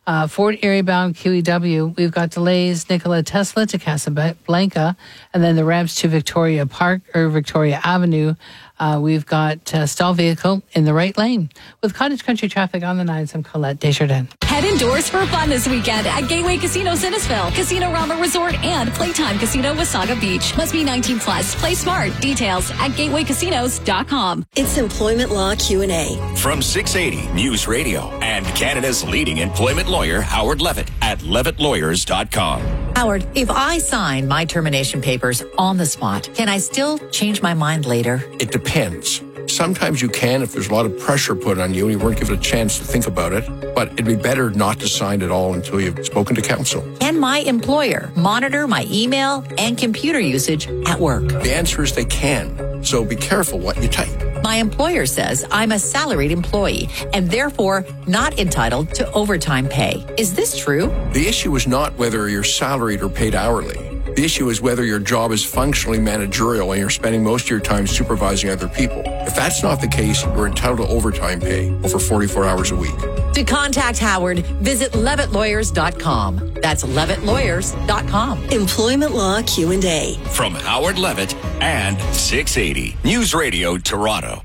Uh, Fort Erie bound Q E W, we've got delays Nikola Tesla to Casablanca, and then the ramps to Victoria Park or Victoria Avenue. Uh, we've got uh, stall vehicle in the right lane. With Cottage Country traffic on the nines, I'm Colette Desjardins. Head indoors for fun this weekend at Gateway Casino Innisfil, Casino Rama Resort, and Playtime Casino Wasaga Beach. Must be nineteen plus. Play smart. Details at gateway casinos dot com. It's Employment Law Q and A. From six eighty News Radio and Canada's leading employment lawyer, Howard Levitt, at levitt lawyers dot com. Howard, if I sign my termination papers on the spot, can I still change my mind later? It depends. Sometimes you can if there's a lot of pressure put on you and you weren't given a chance to think about it, but it'd be better not to sign at all until you've spoken to counsel. Can my employer monitor my email and computer usage at work? The answer is they can, so be careful what you type. My employer says I'm a salaried employee and therefore not entitled to overtime pay. Is this true? The issue is not whether you're salaried or paid hourly. The issue is whether your job is functionally managerial and you're spending most of your time supervising other people. If that's not the case, you're entitled to overtime pay over forty-four hours a week. To contact Howard, visit levitt lawyers dot com. That's levitt lawyers dot com. Employment Law Q and A. From Howard Levitt and six eighty News Radio Toronto.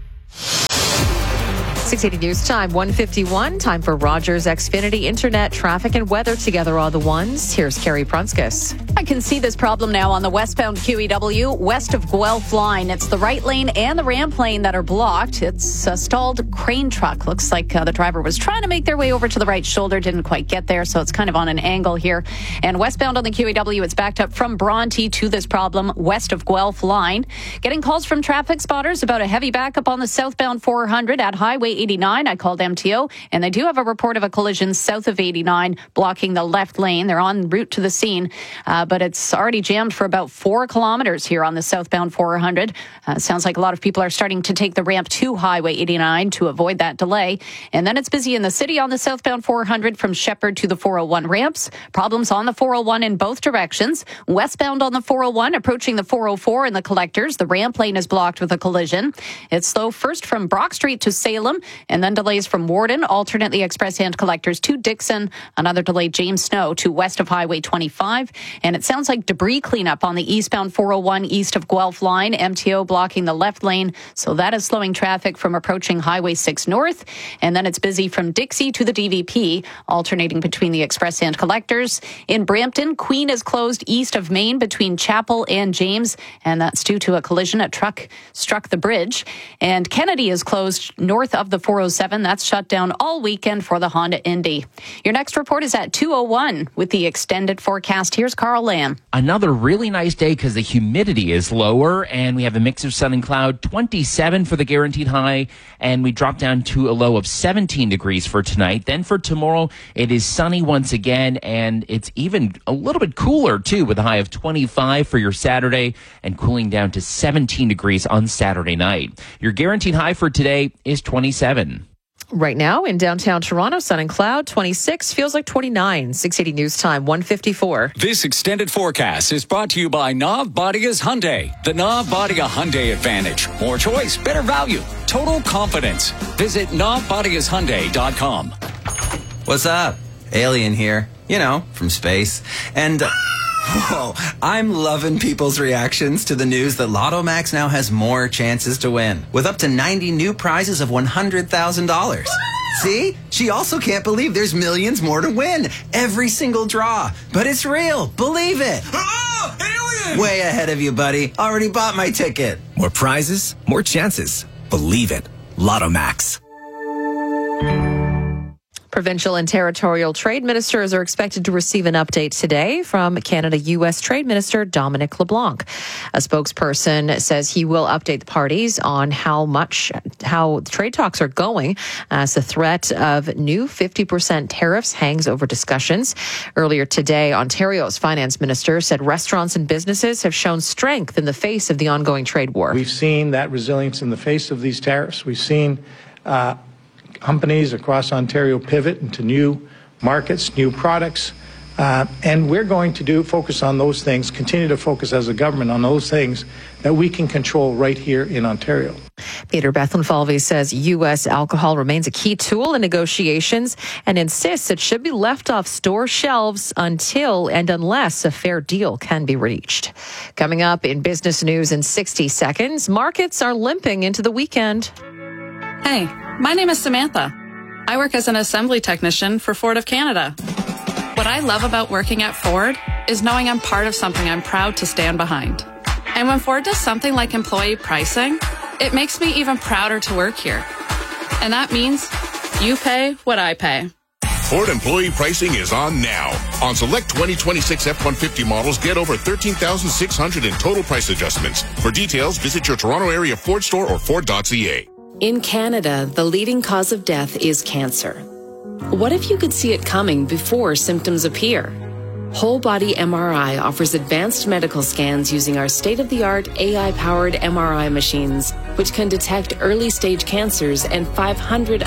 six eighty News Time, one fifty-one. Time for Rogers Xfinity Internet, traffic and weather together all the ones. Here's Carrie Prunskis. I can see this problem now on the westbound Q E W, west of Guelph line. It's the right lane and the ramp lane that are blocked. It's a stalled crane truck. Looks like uh, the driver was trying to make their way over to the right shoulder, didn't quite get there, so it's kind of on an angle here. And westbound on the Q E W, it's backed up from Bronte to this problem, west of Guelph line. Getting calls from traffic spotters about a heavy backup on the southbound four hundred at Highway eighty-nine. I called M T O, and they do have a report of a collision south of eighty-nine blocking the left lane. They're en route to the scene, uh, but it's already jammed for about four kilometers here on the southbound four hundred. Uh, sounds like a lot of people are starting to take the ramp to Highway eighty-nine to avoid that delay. And then it's busy in the city on the southbound four hundred from Shepherd to the four oh one ramps. Problems on the four oh one in both directions. Westbound on the four oh one approaching the four oh four in the collectors. The ramp lane is blocked with a collision. It's slow first from Brock Street to Salem, and then delays from Warden, alternately express and collectors to Dixon. Another delay, James Snow to west of Highway twenty-five. And it sounds like debris cleanup on the eastbound four oh one east of Guelph line. M T O blocking the left lane, so that is slowing traffic from approaching Highway six north. And then it's busy from Dixie to the D V P, alternating between the express and collectors. In Brampton, Queen is closed east of Main between Chapel and James, and that's due to a collision. A truck struck the bridge. And Kennedy is closed north of the four oh seven. That's shut down all weekend for the Honda Indy. Your next report is at two oh one with the extended forecast. Here's Carl Lamb. Another really nice day because the humidity is lower and we have a mix of sun and cloud. twenty-seven for the guaranteed high, and we drop down to a low of seventeen degrees for tonight. Then for tomorrow, it is sunny once again, and it's even a little bit cooler too, with a high of twenty-five for your Saturday and cooling down to seventeen degrees on Saturday night. Your guaranteed high for today is twenty-seven. Right now in downtown Toronto, sun and cloud, twenty-six, feels like twenty-nine. six eighty News Time, one fifty-four. This extended forecast is brought to you by Nav Badia's Hyundai. The Nav Badia Hyundai Advantage. More choice, better value, total confidence. Visit nav badias hyundai dot com. What's up? Alien here. You know, from space. And... Uh, Whoa, I'm loving people's reactions to the news that Lotto Max now has more chances to win, with up to ninety new prizes of one hundred thousand dollars. See? She also can't believe there's millions more to win. Every single draw. But it's real. Believe it. Oh, alien! Way ahead of you, buddy. Already bought my ticket. More prizes, more chances. Believe it. Lotto Max. Provincial and territorial trade ministers are expected to receive an update today from Canada U S Trade Minister Dominic LeBlanc. A spokesperson says he will update the parties on how much, how trade talks are going as the threat of new fifty percent tariffs hangs over discussions. Earlier today, Ontario's finance minister said restaurants and businesses have shown strength in the face of the ongoing trade war. We've seen that resilience in the face of these tariffs. We've seen uh, companies across Ontario pivot into new markets, new products, Uh, and we're going to do focus on those things, continue to focus as a government on those things that we can control right here in Ontario. Peter Bethlenfalvy says U S alcohol remains a key tool in negotiations and insists it should be left off store shelves until and unless a fair deal can be reached. Coming up in business news in sixty seconds, markets are limping into the weekend. Hey, my name is Samantha. I work as an assembly technician for Ford of Canada. What I love about working at Ford is knowing I'm part of something I'm proud to stand behind. And when Ford does something like employee pricing, it makes me even prouder to work here. And that means you pay what I pay. Ford employee pricing is on now. On select twenty twenty-six F one fifty models, get over thirteen thousand six hundred in total price adjustments. For details, visit your Toronto area Ford store or Ford dot C A. In Canada, the leading cause of death is cancer. What if you could see it coming before symptoms appear? Whole Body M R I offers advanced medical scans using our state-of-the-art A I-powered M R I machines, which can detect early-stage cancers and five hundred